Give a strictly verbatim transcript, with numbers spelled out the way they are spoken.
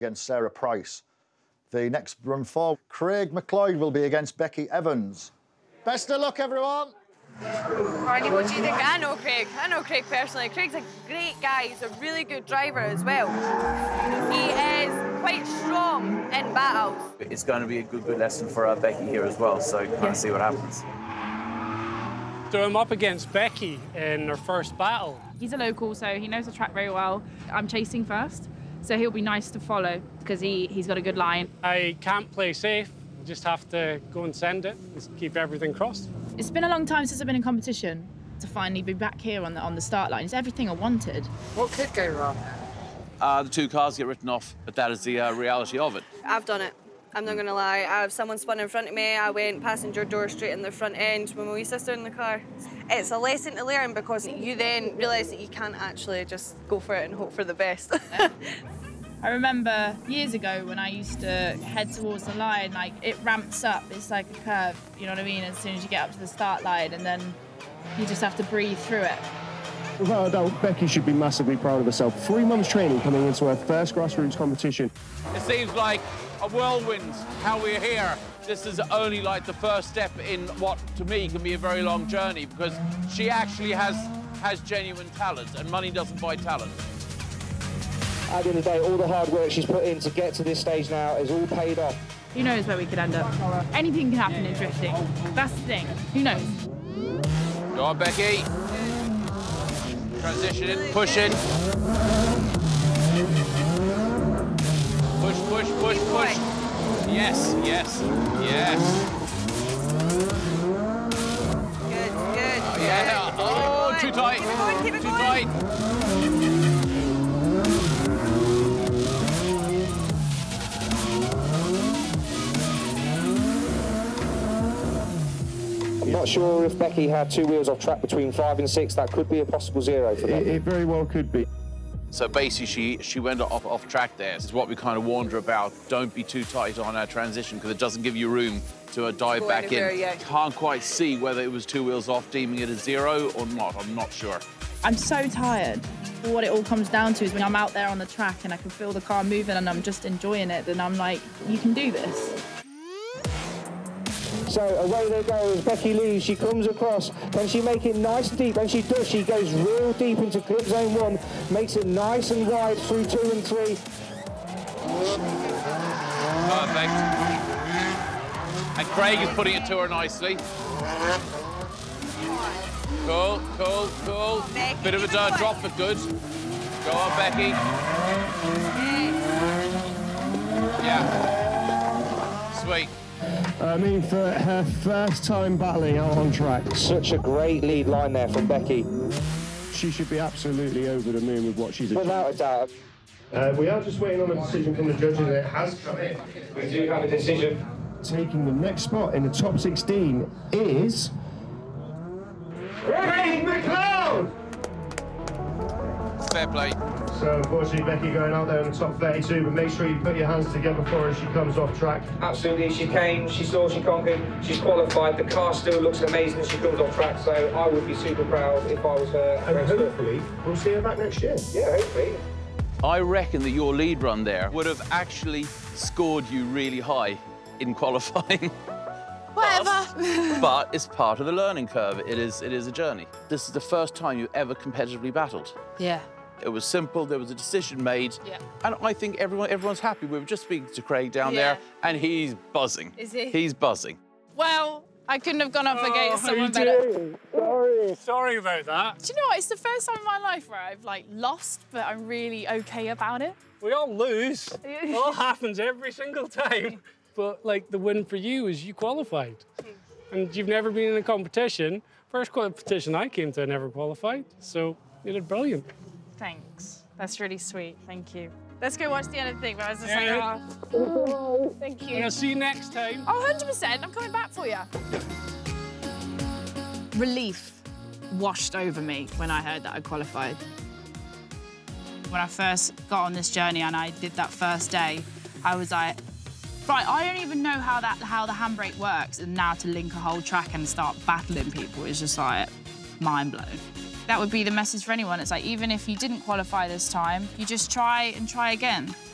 against Sarah Price. The next run forward, Craig McLeod will be against Becky Evans. Best of luck, everyone. Barney, what do you think? I know Craig. I know Craig personally. Craig's a great guy. He's a really good driver as well. He is quite strong in battles. It's going to be a good, good lesson for uh, Becky here as well, so kind of see what happens. So I'm up against Becky in her first battle. He's a local, so he knows the track very well. I'm chasing first, so he'll be nice to follow because he, he's got a good line. I can't play safe. I just have to go and send it and keep everything crossed. It's been a long time since I've been in competition. To finally be back here on the, on the start line is everything I wanted. What could go wrong? Uh, the two cars get written off, but that is the uh, reality of it. I've done it. I'm not gonna lie. I have someone spun in front of me. I went passenger door straight in the front end with my wee sister in the car. It's a lesson to learn because you then realise that you can't actually just go for it and hope for the best. I remember years ago when I used to head towards the line, like it ramps up, it's like a curve, you know what I mean, as soon as you get up to the start line, and then you just have to breathe through it. Without a doubt, Becky should be massively proud of herself. Three months training coming into her first grassroots competition. It seems like a whirlwind, how we're here. This is only like the first step in what, to me, can be a very long journey, because she actually has, has genuine talent, and money doesn't buy talent. At the end of the day, all the hard work she's put in to get to this stage now is all paid off. Who knows where we could end up? Anything can happen in drifting. That's the thing. Who knows? Go on, Becky. Transitioning, pushing. Push, push, push, push. Yes, yes, yes. Good, good. Oh, yeah. Oh, too tight. Keep it going, keep it too going. tight. I'm not sure if Becky had two wheels off track between five and six. That could be a possible zero for Becky. It, it very well could be. So basically, she, she went off, off track there. This is what we kind of warned her about. Don't be too tight on her transition, because it doesn't give you room to uh, dive Go back anywhere, in. yeah. Can't quite see whether it was two wheels off, deeming it a zero or not. I'm not sure. I'm so tired. What it all comes down to is when I'm out there on the track and I can feel the car moving and I'm just enjoying it, then I'm like, you can do this. So away they go as Becky leaves. She comes across. Can she make it nice and deep? And she does. She goes real deep into clip zone one, makes it nice and wide through two and three. Perfect. And Craig is putting it to her nicely. Cool, cool, cool. Becky, Bit of a keep it uh, going. drop, but good. Go on, Becky. Yeah. Sweet. I mean, for her first time battling out on track, Such a great lead line there from Becky. she should be absolutely over the moon with what she's achieved. Without a doubt. Uh, we are just waiting on a decision from the judges, and it has come in. We do have a decision. Taking the next spot in the top sixteen is Craig McLeod! Fair play. So unfortunately, Becky going out there in the top thirty-two, but make sure you put your hands together for her as she comes off track. Absolutely, she came, she saw, she conquered, she's qualified. The car still looks amazing as she comes off track, so I would be super proud if I was her. And hopefully, we'll see her back next year. Yeah, hopefully. I reckon that your lead run there would have actually scored you really high in qualifying. Whatever. But it's part of the learning curve. It is, it is a journey. This is the first time you ever competitively battled. Yeah. It was simple, there was a decision made, Yeah. and I think everyone, everyone's happy. We were just speaking to Craig down Yeah. there, and he's buzzing. Is he? He's buzzing. Well, I couldn't have gone up Oh, against how someone you better. doing? Sorry. Sorry about that. Do you know what? It's the first time in my life where I've like lost, but I'm really okay about it. We all lose. It all happens every single time. But like the win for you is you qualified. And you've never been in a competition. First competition I came to, I never qualified. So you did brilliant. Thanks. That's really sweet. Thank you. Let's go watch the end of the thing. But I was just Yeah. like, oh, thank you. And I'll see you next time. Oh, one hundred percent. I'm coming back for you. Relief washed over me when I heard that I qualified. When I first got on this journey and I did that first day, I was like, right, I don't even know how that how the handbrake works, and now to link a whole track and start battling people is just like mind blown. That would be the message for anyone. It's like, even if you didn't qualify this time, you just try and try again.